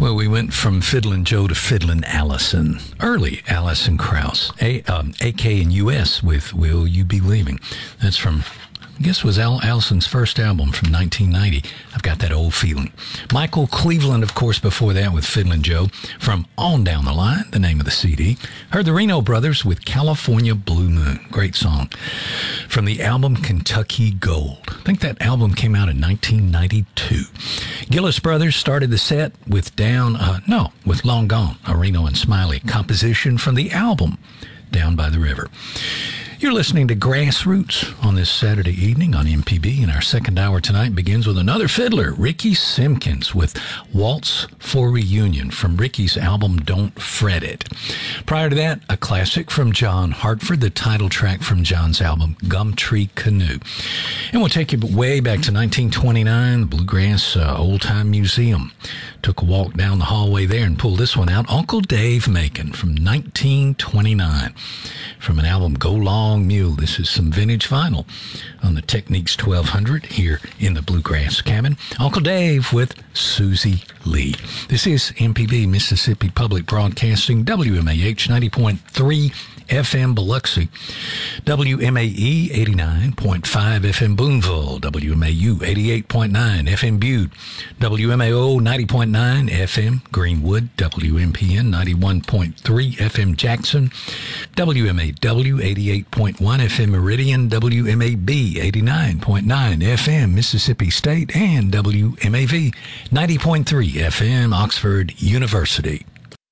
Well, we went from Fiddlin' Joe to Fiddlin' Allison. Early Alison Krauss. AK and US with Will You Be Leaving. That's from, I guess it was Allison's first album from 1990. I've got that old feeling. Michael Cleveland, of course, before that with Fiddlin' Joe. From On Down the Line, the name of the CD. Heard the Reno Brothers with California Blue Moon. Great song. From the album Kentucky Gold. I think that album came out in 1992. Gillis Brothers started the set with with Long Gone, a Reno and Smiley composition from the album Down by the River. You're listening to Grassroots on this Saturday evening on MPB, and our second hour tonight begins with another fiddler, Ricky Simpkins, with Waltz for Reunion from Ricky's album Don't Fret It. Prior to that, a classic from John Hartford, the title track from John's album Gumtree Canoe. And we'll take you way back to 1929, the Bluegrass Old Time Museum. Took a walk down the hallway there and pulled this one out, Uncle Dave Macon from 1929. From an album Go Long Mule. This is some vintage vinyl on the Techniques 1200 here in the Bluegrass Cabin. Uncle Dave with Susie Lee. This is MPB, Mississippi Public Broadcasting, WMAH 90.3 FM Biloxi, WMAE 89.5 FM Boonville, WMAU 88.9 FM Butte, WMAO 90.9 FM Greenwood, WMPN 91.3 FM Jackson, WMAW 88.1 FM Meridian, WMAB 89.9 FM Mississippi State, and WMAV 90.3 FM Oxford University.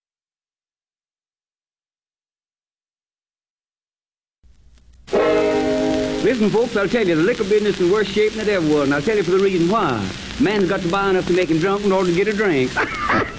Listen, folks, I'll tell you, the liquor business is in worse shape than it ever was, and I'll tell you for the reason why. Man's got to buy enough to make him drunk in order to get a drink.